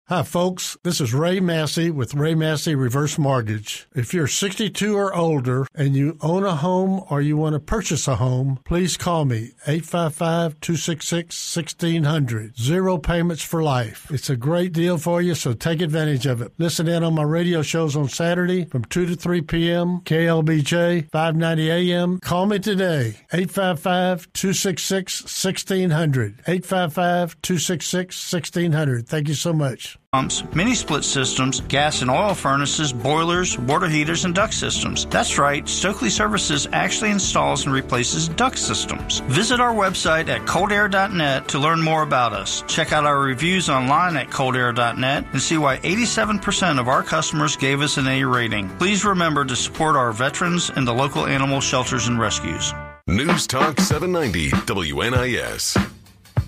Hi, folks. This is Ray Massey with Ray Massey Reverse Mortgage. If you're 62 or older and you own a home or you want to purchase a home, please call me, 855-266-1600. 0 payments for life. It's a great deal for you, so take advantage of it. Listen in on my radio shows on Saturday from 2 to 3 p.m., KLBJ, 590 a.m. Call me today, 855-266-1600. 855-266-1600. Thank you so much. Pumps, mini split systems, gas and oil furnaces, boilers, water heaters, and duct systems. That's right, Stokely Services actually installs and replaces duct systems. Visit our website at coldair.net to learn more about us. Check out our reviews online at coldair.net and see why 87% of our customers gave us an A rating. Please remember to support our veterans and the local animal shelters and rescues. News Talk 790 WNIS.